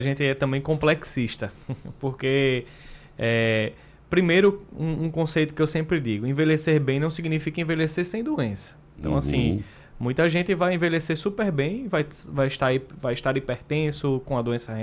gente é também complexista, porque, primeiro, um conceito que eu sempre digo, envelhecer bem não significa envelhecer sem doença. Então, assim, muita gente vai envelhecer super bem, vai estar hipertenso, com a doença renal,